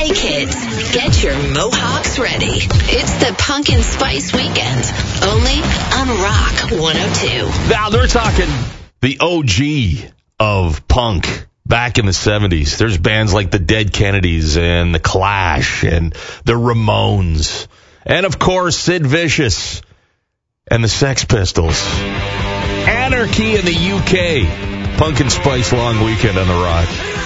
Hey kids, get your mohawks ready. It's the Pumpkin Spice Weekend, only on Rock 102. Now they're talking the OG of punk back in the 70s. There's bands like the Dead Kennedys and the Clash and the Ramones. And of course, Sid Vicious and the Sex Pistols. Anarchy in the UK. Pumpkin Spice long weekend on the Rock.